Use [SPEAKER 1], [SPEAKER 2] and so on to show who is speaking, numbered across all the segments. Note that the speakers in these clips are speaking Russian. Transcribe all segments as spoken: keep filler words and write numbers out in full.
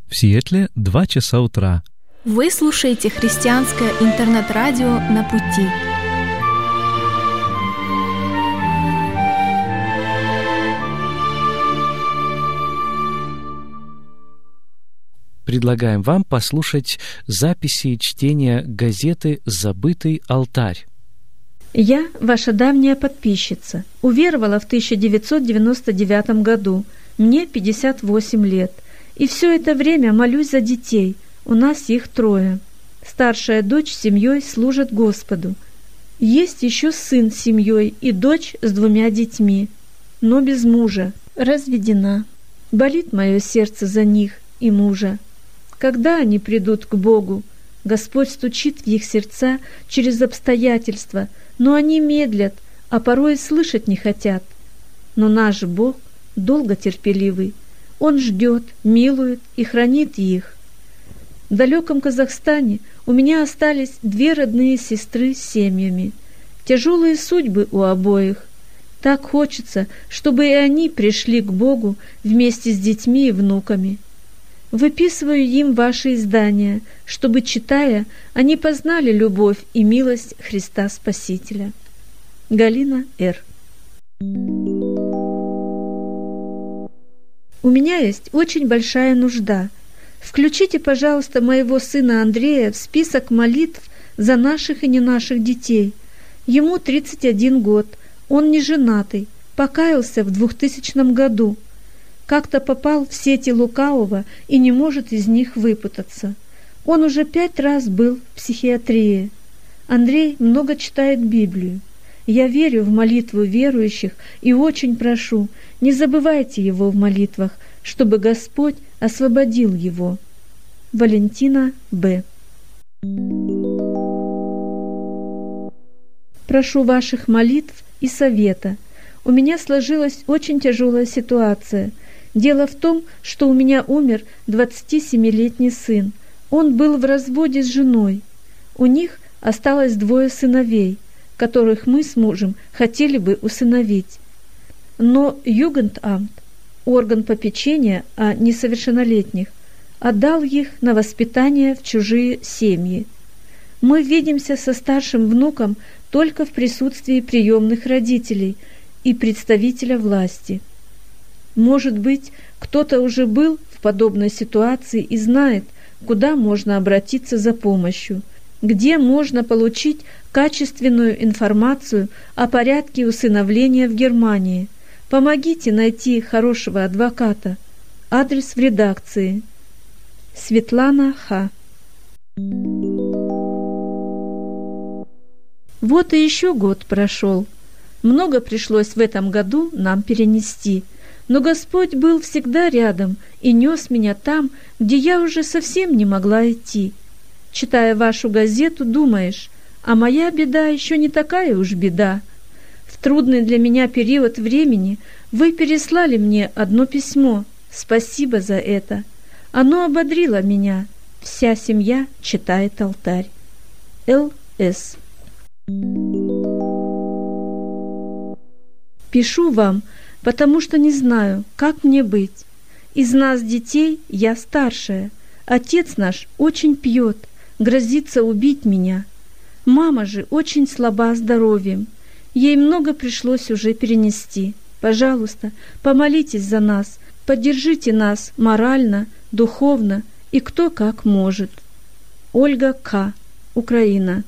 [SPEAKER 1] В Сиэтле два часа утра.
[SPEAKER 2] Вы слушаете христианское интернет-радио «На пути».
[SPEAKER 1] Предлагаем вам послушать записи чтения газеты «Забытый алтарь».
[SPEAKER 3] Я, ваша давняя подписчица, уверовала в тысяча девятьсот девяносто девятом году. Мне пятьдесят восемь лет. И все это время молюсь за детей. У нас их трое. Старшая дочь с семьей служит Господу. Есть еще сын с семьей и дочь с двумя детьми, но без мужа, разведена. Болит мое сердце за них и мужа. Когда они придут к Богу? Господь стучит в их сердца через обстоятельства, но они медлят, а порой и слышать не хотят. Но наш Бог долготерпеливый. Он ждет, милует и хранит их. В далеком Казахстане у меня остались две родные сестры с семьями. Тяжелые судьбы у обоих. Так хочется, чтобы и они пришли к Богу вместе с детьми и внуками. Выписываю им ваши издания, чтобы, читая, они познали любовь и милость Христа Спасителя. Галина Р. У меня есть очень большая нужда. Включите, пожалуйста, моего сына Андрея в список молитв за наших и не наших детей. Ему тридцать один год, он не женатый, покаялся в двухтысячном году. Как-то попал в сети лукавого и не может из них выпутаться. Он уже пять раз был в психиатрии. Андрей много читает Библию. Я верю в молитву верующих и очень прошу, не забывайте его в молитвах, чтобы Господь освободил его. Валентина Б. Прошу ваших молитв и совета. У меня сложилась очень тяжелая ситуация. Дело в том, что у меня умер двадцатисемилетний сын. Он был в разводе с женой. У них осталось двое сыновей, которых мы с мужем хотели бы усыновить. Но Югендамт, орган попечения о несовершеннолетних, отдал их на воспитание в чужие семьи. Мы видимся со старшим внуком только в присутствии приемных родителей и представителя власти. Может быть, кто-то уже был в подобной ситуации и знает, куда можно обратиться за помощью, где можно получить качественную информацию о порядке усыновления в Германии. Помогите найти хорошего адвоката. Адрес в редакции. Светлана Х. Вот и еще год прошел. Много пришлось в этом году нам перенести, но Господь был всегда рядом и нес меня там, где я уже совсем не могла идти. Читая вашу газету, думаешь, а моя беда еще не такая уж беда. В трудный для меня период времени вы переслали мне одно письмо. Спасибо за это. Оно ободрило меня. Вся семья читает алтарь. Л С. Пишу вам, потому что не знаю, как мне быть. Из нас, детей, я старшая. Отец наш очень пьет, грозится убить меня. Мама же очень слаба здоровьем. Ей много пришлось уже перенести. Пожалуйста, помолитесь за нас, поддержите нас морально, духовно и кто как может. Ольга К. Украина.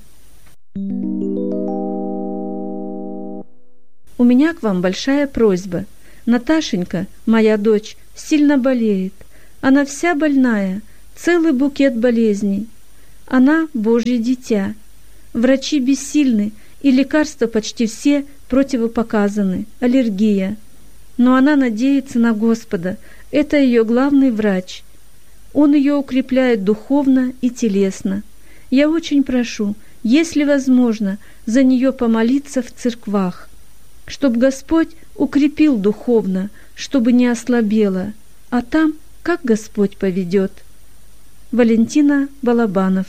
[SPEAKER 3] У меня к вам большая просьба. Наташенька, моя дочь, сильно болеет. Она вся больная, целый букет болезней. Она Божье дитя. Врачи бессильны, и лекарства почти все противопоказаны, аллергия. Но она надеется на Господа, это ее главный врач. Он ее укрепляет духовно и телесно. Я очень прошу, если возможно, за нее помолиться в церквах, чтобы Господь укрепил духовно, чтобы не ослабела, а там, как Господь поведет. Валентина Балабанов.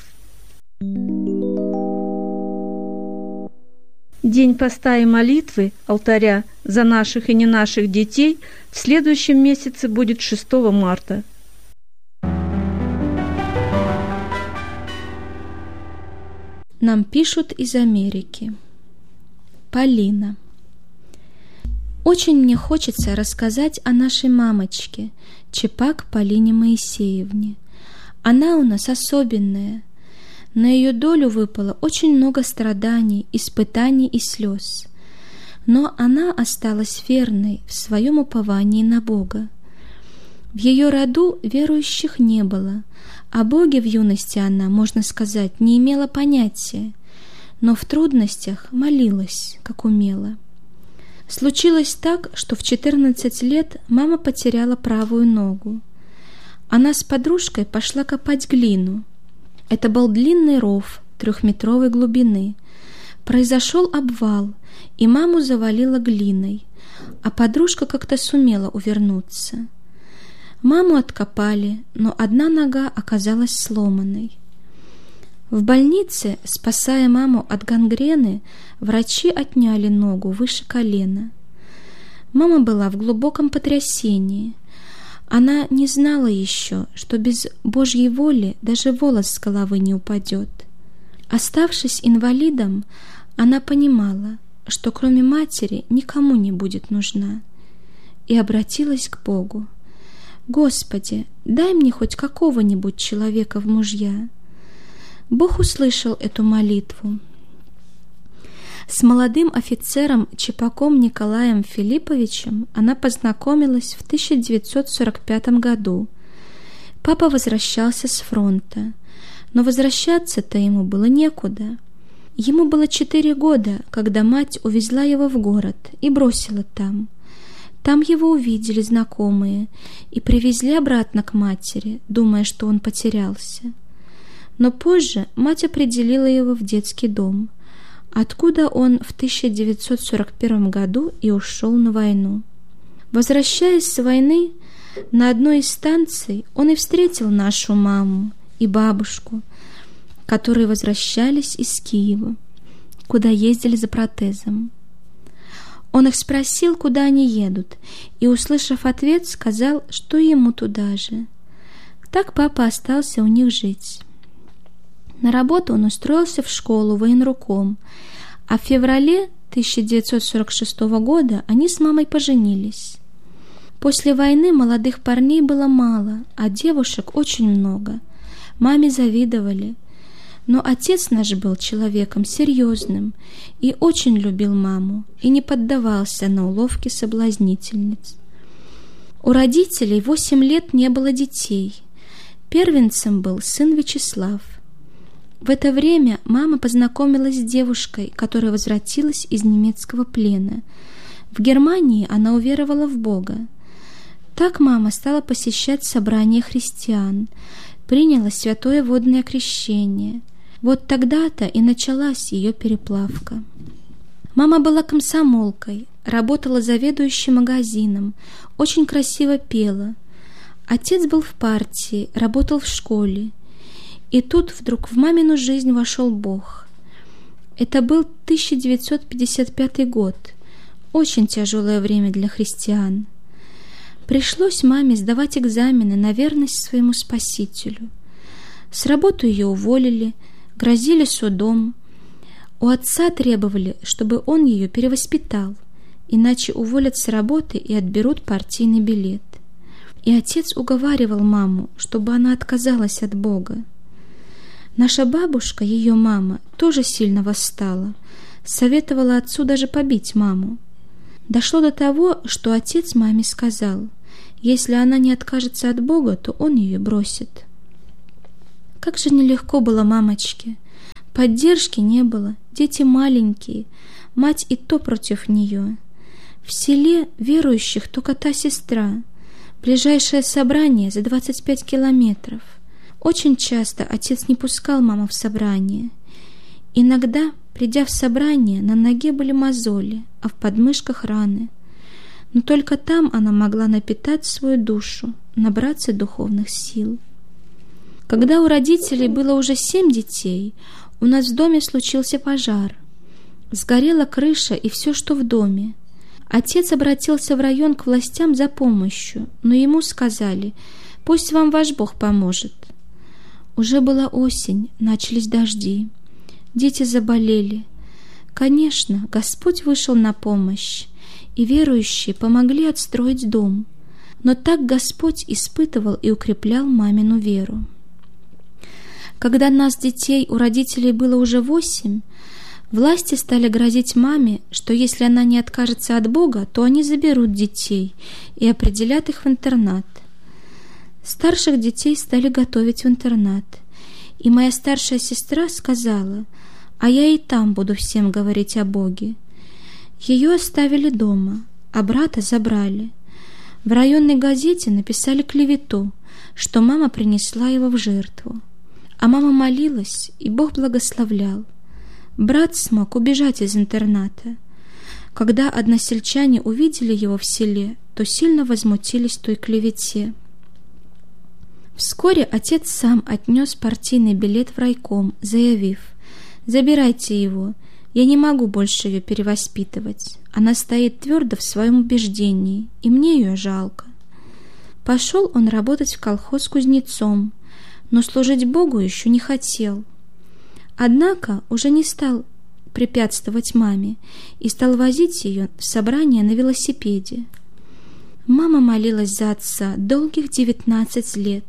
[SPEAKER 3] День поста и молитвы алтаря за наших и не наших детей в следующем месяце будет шестого марта.
[SPEAKER 4] Нам пишут из Америки. Полина. Очень мне хочется рассказать о нашей мамочке, Чепак Полине Моисеевне. Она у нас особенная. На ее долю выпало очень много страданий, испытаний и слез. Но она осталась верной в своем уповании на Бога. В ее роду верующих не было. О Боге в юности она, можно сказать, не имела понятия, но в трудностях молилась, как умела. Случилось так, что в четырнадцать лет мама потеряла правую ногу. Она с подружкой пошла копать глину. Это был длинный ров трехметровой глубины. Произошел обвал, и маму завалило глиной, а подружка как-то сумела увернуться. Маму откопали, но одна нога оказалась сломанной. В больнице, спасая маму от гангрены, врачи отняли ногу выше колена. Мама была в глубоком потрясении. Она не знала еще, что без Божьей воли даже волос с головы не упадет. Оставшись инвалидом, она понимала, что кроме матери никому не будет нужна, и обратилась к Богу. «Господи, дай мне хоть какого-нибудь человека в мужья». Бог услышал эту молитву. С молодым офицером Чепаком Николаем Филипповичем она познакомилась в тысяча девятьсот сорок пятом году. Папа возвращался с фронта, но возвращаться-то ему было некуда. Ему было четыре года, когда мать увезла его в город и бросила там. Там его увидели знакомые и привезли обратно к матери, думая, что он потерялся. Но позже мать определила его в детский дом, откуда он в тысяча девятьсот сорок первом году и ушел на войну. Возвращаясь с войны, на одной из станций он и встретил нашу маму и бабушку, которые возвращались из Киева, куда ездили за протезом. Он их спросил, куда они едут, и, услышав ответ, сказал, что ему туда же. Так папа остался у них жить. На работу он устроился в школу военруком, а в феврале тысяча девятьсот сорок шестого года они с мамой поженились. После войны молодых парней было мало, а девушек очень много. Маме завидовали. Но отец наш был человеком серьезным и очень любил маму и не поддавался на уловки соблазнительниц. У родителей восемь лет не было детей. Первенцем был сын Вячеслав. В это время мама познакомилась с девушкой, которая возвратилась из немецкого плена. В Германии она уверовала в Бога. Так мама стала посещать собрания христиан, приняла святое водное крещение. Вот тогда-то и началась ее переплавка. Мама была комсомолкой, работала заведующей магазином, очень красиво пела. Отец был в партии, работал в школе. И тут вдруг в мамину жизнь вошел Бог. Это был тысяча девятьсот пятьдесят пятый год, очень тяжелое время для христиан. Пришлось маме сдавать экзамены на верность своему Спасителю. С работы ее уволили, грозили судом. У отца требовали, чтобы он ее перевоспитал, иначе уволят с работы и отберут партийный билет. И отец уговаривал маму, чтобы она отказалась от Бога. Наша бабушка, ее мама, тоже сильно восстала, советовала отцу даже побить маму. Дошло до того, что отец маме сказал, если она не откажется от Бога, то он ее бросит. Как же нелегко было мамочке. Поддержки не было, дети маленькие, мать и то против нее. В селе верующих только та сестра, ближайшее собрание за двадцать пять километров. Очень часто отец не пускал маму в собрание. Иногда, придя в собрание, на ноге были мозоли, а в подмышках раны. Но только там она могла напитать свою душу, набраться духовных сил. Когда у родителей было уже семь детей, у нас в доме случился пожар. Сгорела крыша и все, что в доме. Отец обратился в район к властям за помощью, но ему сказали: «Пусть вам ваш Бог поможет». Уже была осень, начались дожди. Дети заболели. Конечно, Господь вышел на помощь, и верующие помогли отстроить дом. Но так Господь испытывал и укреплял мамину веру. Когда нас, детей, у родителей было уже восемь, власти стали грозить маме, что если она не откажется от Бога, то они заберут детей и определят их в интернат. Старших детей стали готовить в интернат, и моя старшая сестра сказала: «А я и там буду всем говорить о Боге». Ее оставили дома, а брата забрали. В районной газете написали клевету, что мама принесла его в жертву. А мама молилась, и Бог благословлял. Брат смог убежать из интерната. Когда односельчане увидели его в селе, то сильно возмутились той клевете. Вскоре отец сам отнес партийный билет в райком, заявив: «Забирайте его, я не могу больше ее перевоспитывать. Она стоит твердо в своем убеждении, и мне ее жалко». Пошел он работать в колхоз кузнецом, но служить Богу еще не хотел. Однако уже не стал препятствовать маме и стал возить ее в собрание на велосипеде. Мама молилась за отца долгих девятнадцать лет.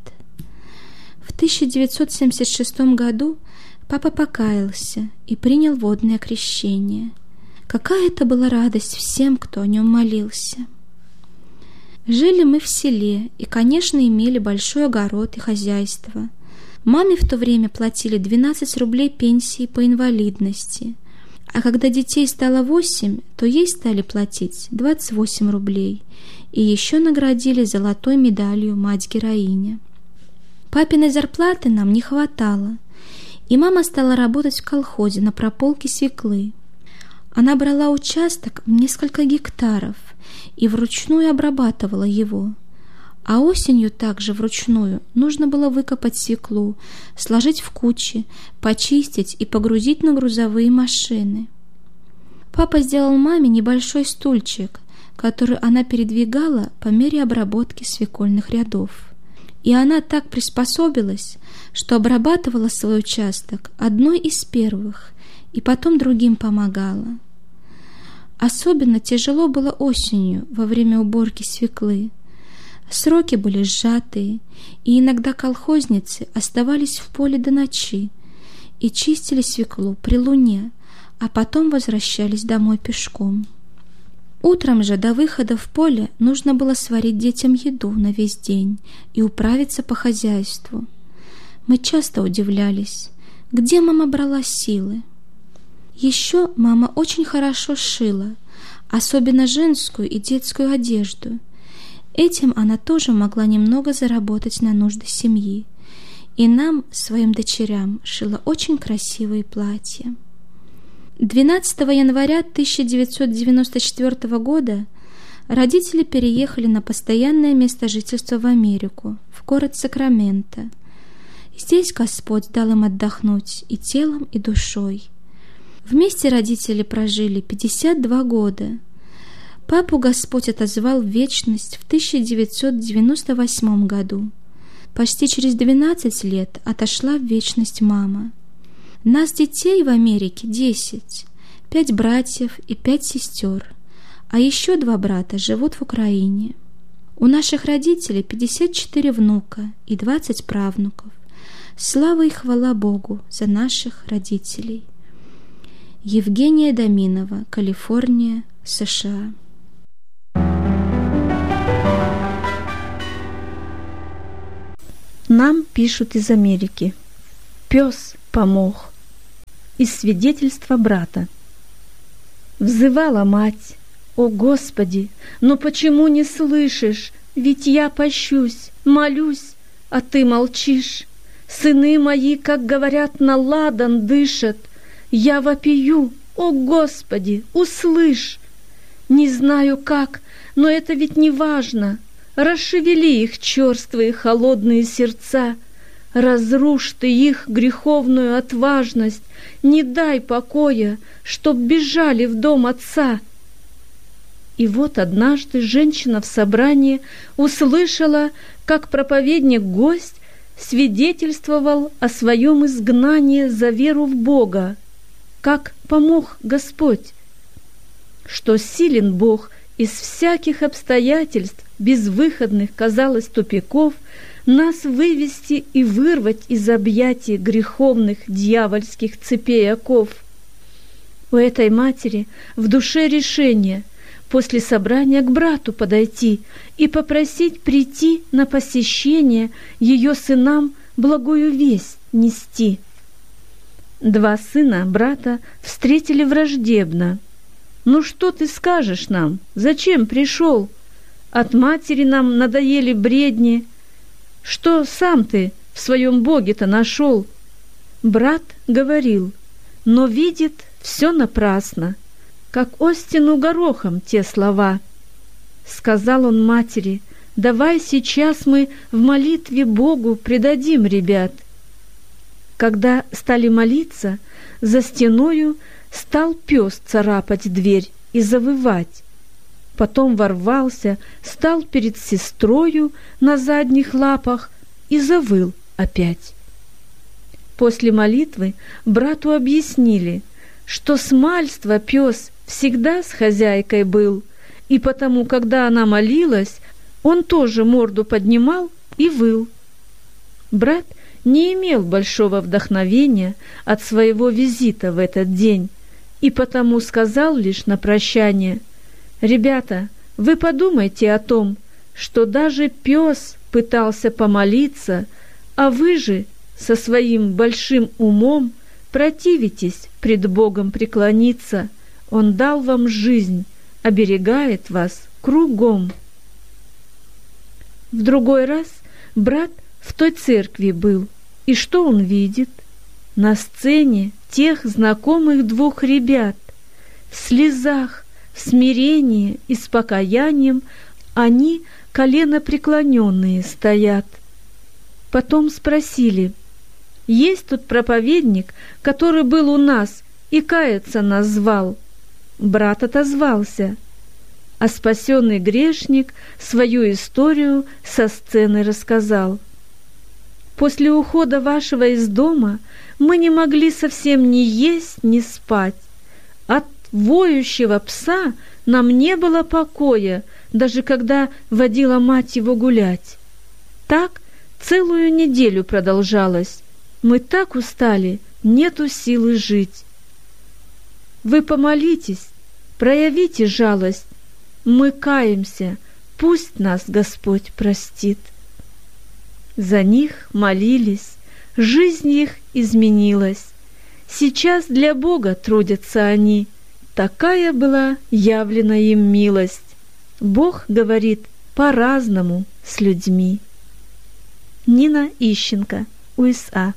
[SPEAKER 4] В тысяча девятьсот семьдесят шестом году папа покаялся и принял водное крещение. Какая это была радость всем, кто о нем молился. Жили мы в селе и, конечно, имели большой огород и хозяйство. Маме в то время платили двенадцать рублей пенсии по инвалидности, а когда детей стало восемь, то ей стали платить двадцать восемь рублей и еще наградили золотой медалью «Мать-героиня». Папиной зарплаты нам не хватало, и мама стала работать в колхозе на прополке свеклы. Она брала участок в несколько гектаров и вручную обрабатывала его. А осенью также вручную нужно было выкопать свеклу, сложить в кучи, почистить и погрузить на грузовые машины. Папа сделал маме небольшой стульчик, который она передвигала по мере обработки свекольных рядов. И она так приспособилась, что обрабатывала свой участок одной из первых и потом другим помогала. Особенно тяжело было осенью во время уборки свеклы. Сроки были сжатые, и иногда колхозницы оставались в поле до ночи и чистили свеклу при луне, а потом возвращались домой пешком. Утром же до выхода в поле нужно было сварить детям еду на весь день и управиться по хозяйству. Мы часто удивлялись, где мама брала силы. Еще мама очень хорошо шила, особенно женскую и детскую одежду. Этим она тоже могла немного заработать на нужды семьи, и нам, своим дочерям, шила очень красивые платья. двенадцатого января тысяча девятьсот девяносто четвёртого года родители переехали на постоянное место жительства в Америку, в город Сакраменто. Здесь Господь дал им отдохнуть и телом, и душой. Вместе родители прожили пятьдесят два года. Папу Господь отозвал в вечность в тысяча девятьсот девяносто восьмом году. Почти через двенадцать лет отошла в вечность мама. Нас, детей, в Америке десять, пять братьев и пять сестер, а еще два брата живут в Украине. У наших родителей пятьдесят четыре внука и двадцать правнуков. Слава и хвала Богу за наших родителей. Евгения Доминова, Калифорния, США.
[SPEAKER 3] Нам пишут из Америки. Пес помог. Из свидетельства брата. Взывала мать: «О Господи, но почему не слышишь? Ведь я пощусь, молюсь, а ты молчишь. Сыны мои, как говорят, на ладан дышат. Я вопию: о Господи, услышь! Не знаю как, но это ведь не важно. Расшевели их черствые холодные сердца, разрушь ты их греховную отважность, не дай покоя, чтоб бежали в дом отца». И вот однажды женщина в собрании услышала, как проповедник-гость свидетельствовал о своем изгнании за веру в Бога как помог Господь, что силен Бог из всяких обстоятельств, безвыходных, казалось, тупиков, нас вывести и вырвать из объятий греховных дьявольских цепей оков. У этой матери в душе решение после собрания к брату подойти и попросить прийти на посещение ее сынам благую весть нести. Два сына брата встретили враждебно. «Ну что ты скажешь нам? Зачем пришел? От матери нам надоели бредни. Что сам ты в своем Боге-то нашел?» Брат говорил, но видит все напрасно, как о стену горохом те слова. Сказал он матери: «Давай сейчас мы в молитве Богу предадим ребят». Когда стали молиться, за стеною стал пес царапать дверь и завывать. Потом ворвался, стал перед сестрою на задних лапах и завыл опять. После молитвы брату объяснили, что с мальства пес всегда с хозяйкой был, и потому, когда она молилась, он тоже морду поднимал и выл. Брат не имел большого вдохновения от своего визита в этот день, и потому сказал лишь на прощание: «Ребята, вы подумайте о том, что даже пес пытался помолиться, а вы же со своим большим умом противитесь пред Богом преклониться. Он дал вам жизнь, оберегает вас кругом». В другой раз брат в той церкви был, и что он видит? На сцене тех знакомых двух ребят. В слезах, в смирении и с покаянием они коленопреклоненные стоят. Потом спросили: «Есть тут проповедник, который был у нас и каяться нас звал?» Брат отозвался, а спасенный грешник свою историю со сцены рассказал. «После ухода вашего из дома мы не могли совсем ни есть, ни спать. От воющего пса нам не было покоя, даже когда водила мать его гулять. Так целую неделю продолжалось. Мы так устали, нету силы жить. Вы помолитесь, проявите жалость. Мы каемся, пусть нас Господь простит». За них молились, жизнь их изменилась. Сейчас для Бога трудятся они. Такая была явлена им милость. Бог говорит по-разному с людьми. Нина Ищенко, УСА.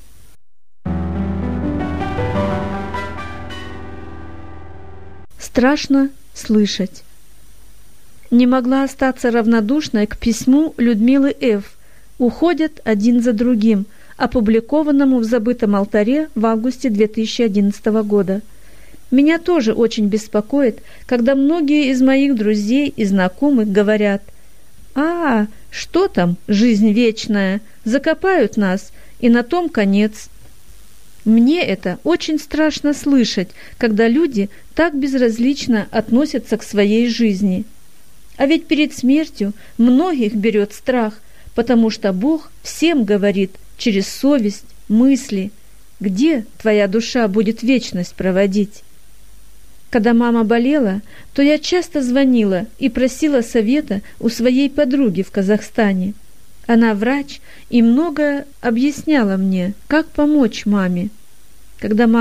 [SPEAKER 3] Страшно слышать. Не могла остаться равнодушной к письму Людмилы Ф. «Уходят один за другим», опубликованному в «Забытом алтаре» в августе две тысячи одиннадцатого года. Меня тоже очень беспокоит, когда многие из моих друзей и знакомых говорят: «А, что там, жизнь вечная, закопают нас, и на том конец». Мне это очень страшно слышать, когда люди так безразлично относятся к своей жизни. А ведь перед смертью многих берет страх, потому что Бог всем говорит через совесть, мысли, где твоя душа будет вечность проводить. Когда мама болела, то я часто звонила и просила совета у своей подруги в Казахстане. Она врач и многое объясняла мне, как помочь маме. Когда мама